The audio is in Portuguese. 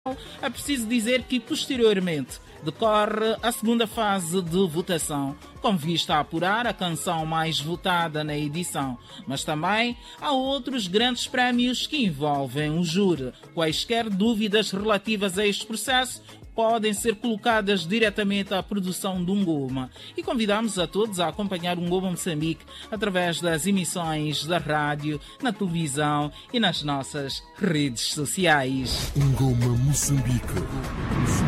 É preciso dizer que, posteriormente, decorre a segunda fase de votação, com vista a apurar a canção mais votada na edição. Mas também há outros grandes prémios que envolvem o júri. Quaisquer dúvidas relativas a este processo podem ser colocadas diretamente à produção do Ngoma. E convidamos a todos a acompanhar o Ngoma Moçambique através das emissões da rádio, na televisão e nas nossas redes sociais. Ngoma Moçambique.